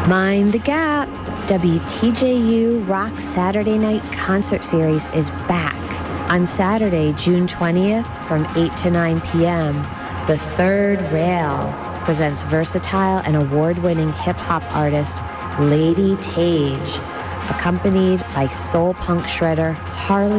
Mind the Gap. WTJU Rock Saturday Night Concert Series is back. On Saturday, June 20th from 8 to 9 p.m., The Third Rail presents versatile and award-winning hip-hop artist Lady Tage, accompanied by soul punk shredder Harley